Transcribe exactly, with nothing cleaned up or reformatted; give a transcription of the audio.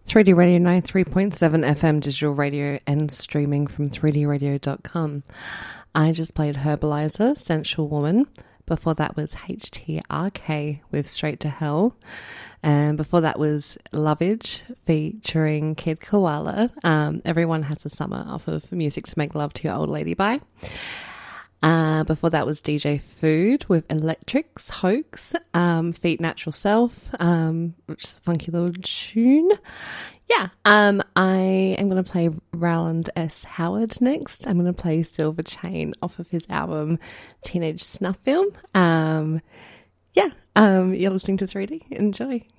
three D Radio ninety-three point seven F M digital radio and streaming from three d radio dot com. I just played Herbalizer, Sensual Woman. Before that was H T R K with Straight to Hell. And before that was Lovage featuring Kid Koala. Um, Everyone Has a Summer off of Music to Make Love to Your Old Lady by. Uh, before that was D J Food with Electrics Hoax, um, Feet Natural Self, um, which is a funky little tune. Yeah, um, I am going to play Rowland S. Howard next. I'm going to play Silver Chain off of his album Teenage Snuff Film. Um, yeah, um, you're listening to three D. Enjoy.